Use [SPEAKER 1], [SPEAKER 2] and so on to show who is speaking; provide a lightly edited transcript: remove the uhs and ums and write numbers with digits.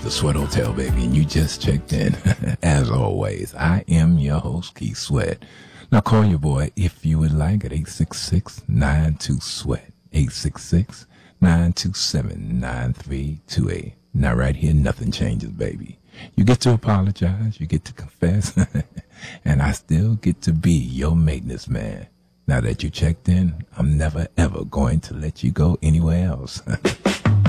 [SPEAKER 1] the Sweat Hotel, baby, and you just checked in. As always, I am your host, Keith Sweat. Now call your boy if you would like at 866-92-SWEAT, 866-927-9328. Now right here, nothing changes, baby. You get to apologize, you get to confess, and I still get to be your maintenance man. Now that you checked in, I'm never ever going to let you go anywhere else.